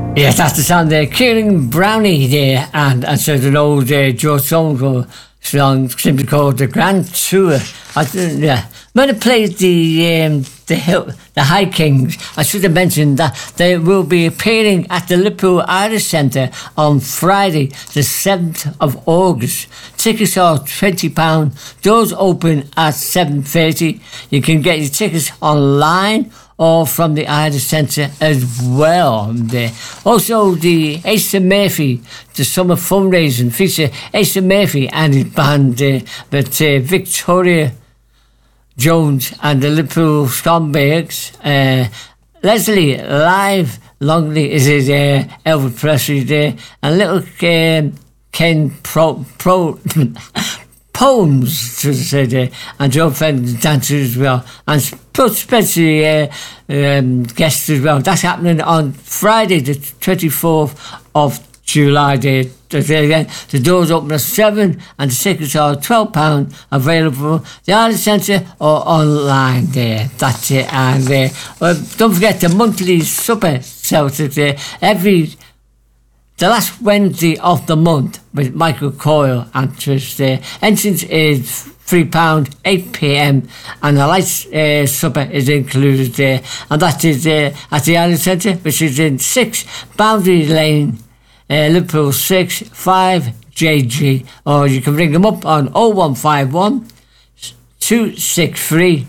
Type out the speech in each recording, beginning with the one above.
Yes, that's the sound there. Kieran Brownie there, and so an old George Thornhill song simply called The Grand Tour. Yeah. When I played the High Kings, I should have mentioned that they will be appearing at the Liverpool Irish Centre on Friday, the 7th of August. Tickets are £20. Doors open at 7:30. You can get your tickets online or from the Irish Centre as well. Also, the Asa Murphy, the summer fundraising feature Asa Murphy and his band, Victoria Jones and the Liverpool Scumbags. Leslie Live Longley is his Elvis Presley there, and little Ken Poems to say there, and Joe Fenton dancers as well, and special guests as well. That's happening on Friday, the 24th of July. The doors open at 7 and the tickets are £12 available. The Irish Centre or online there. That's it. And don't forget the monthly supper Celtic there the last Wednesday of the month with Michael Coyle and Trish there. Entrance is £3, 8 p.m. and the light supper is included there. And that is at the Irish Centre, which is in 6 Boundary Lane, Liverpool 6 5JG, or you can ring them up on 0151 263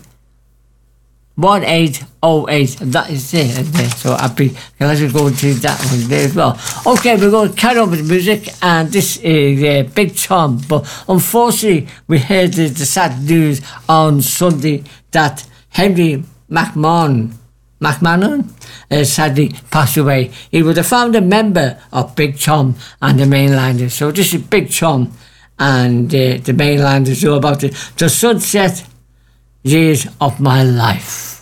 1808, and that is it. So happy. Let's go into that one there as well. Okay, we're going to carry on with the music, and this is Big Tom. But unfortunately, we heard the sad news on Sunday that Henry McMahon sadly passed away. He was a founder member of Big Tom and the Mainlanders. So this is Big Tom and the Mainlanders, all about the sunset years of my life.